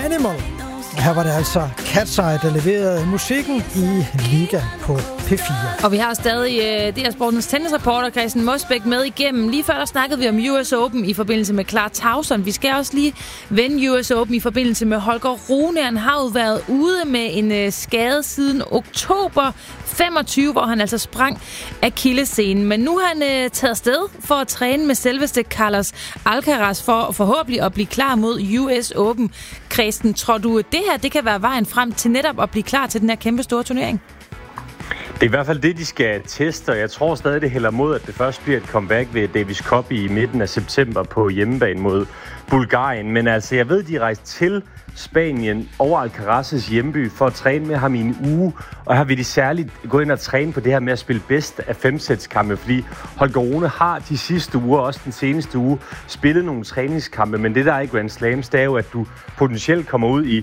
Animal. Her var det altså Cat's Eye, der leverede musikken i Liga på P4. Og vi har stadig DR Sportens tennisreporter Christian Mosbæk med igennem. Lige før der snakkede vi om US Open i forbindelse med Clara Tauson. Vi skal også lige vende US Open i forbindelse med Holger Rune. Han har jo været ude med en skade siden oktober 25, hvor han altså sprang akillessenen. Men nu er han taget afsted for at træne med selveste Carlos Alcaraz for forhåbentlig at blive klar mod US Open. Christian, tror du, at det her det kan være vejen frem til netop at blive klar til den her kæmpe store turnering? Det er i hvert fald det, de skal teste, og jeg tror stadig, det hælder mod, at det først bliver et comeback ved Davis Cup i midten af september på hjemmebane mod Bulgarien. Men altså, jeg ved, de er rejst til Spanien over Alcaraz's hjemby for at træne med ham i en uge, og her vil de særligt gå ind og træne på det her med at spille bedst af 5-sætskampe, fordi Holger Rune har de sidste uger, også den seneste uge, spillet nogle træningskampe, men det der er i Grand Slams, det er jo, at du potentielt kommer ud i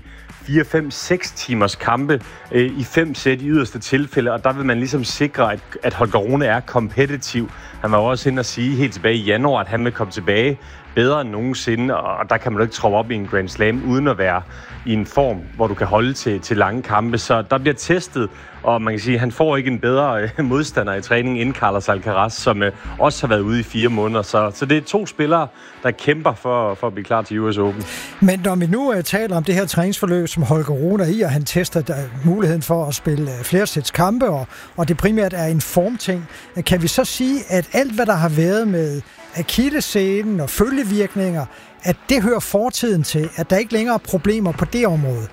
4-5-6 timers kampe i 5 sæt i yderste tilfælde, og der vil man ligesom sikre, at Holger Rune er kompetitiv. Han var også inde og sige helt tilbage i januar, at han vil komme tilbage bedre end nogensinde, og der kan man jo ikke troppe op i en Grand Slam uden at være i en form, hvor du kan holde til lange kampe. Så der bliver testet, og man kan sige, at han får ikke en bedre modstander i træning end Carlos Alcaraz, som også har været ude i 4 måneder. Så det er 2 spillere, der kæmper for at blive klar til US Open. Men når vi nu taler om det her træningsforløb, som Holger Rune er i, og han tester muligheden for at spille flere sæts kampe, og det primært er en formting, kan vi så sige, at alt, hvad der har været med akillessenen og følgevirkninger, at det hører fortiden til, at der ikke længere er problemer på det område?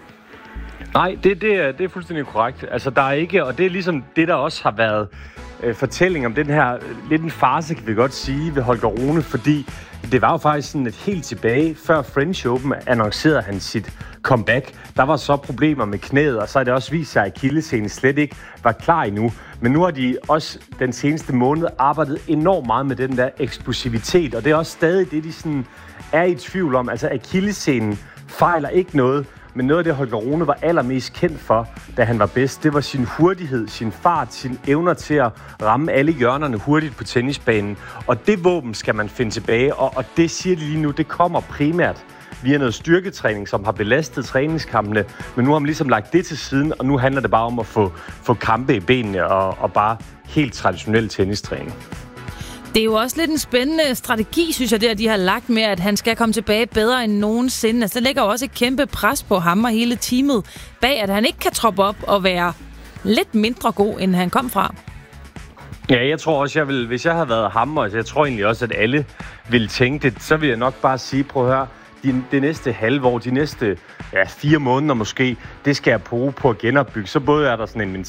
Nej, det er fuldstændig korrekt. Altså, der er ikke, og det er ligesom det, der også har været fortælling om den her, lidt en farce, kan vi godt sige, ved Holger Rune, fordi det var jo faktisk sådan, at helt tilbage, før French Open annoncerede han sit comeback. Der var så problemer med knæet, og så er det også vist sig, at akillessenen slet ikke var klar endnu. Men nu har de også den seneste måned arbejdet enormt meget med den der eksplosivitet, og det er også stadig det, de sådan er i tvivl om. Altså, akillessenen fejler ikke noget, men noget af det, Holger Rune var allermest kendt for, da han var bedst, det var sin hurtighed, sin fart, sin evner til at ramme alle hjørnerne hurtigt på tennisbanen. Og det våben skal man finde tilbage, og det siger de lige nu, det kommer primært via noget styrketræning, som har belastet træningskampene. Men nu har man ligesom lagt det til siden, og nu handler det bare om at få kampe i benene og bare helt traditionel tennistræning. Det er jo også lidt en spændende strategi, synes jeg, det de har lagt med, at han skal komme tilbage bedre end nogensinde. Altså, der ligger også et kæmpe pres på ham og hele teamet bag, at han ikke kan troppe op og være lidt mindre god, end han kom fra. Ja, jeg tror også, hvis jeg havde været ham, og jeg tror egentlig også, at alle ville tænke det, så vil jeg nok bare sige, prøv at høre, det næste halvår, de næste 4 måneder måske, det skal jeg bruge på at genopbygge. Så både er der sådan en